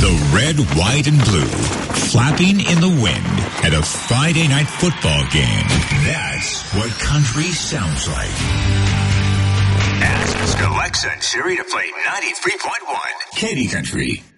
The red, white, and blue, flapping in the wind at a Friday night football game. That's what country sounds like. Ask Alexa and Siri to play 93.1 Katy Country.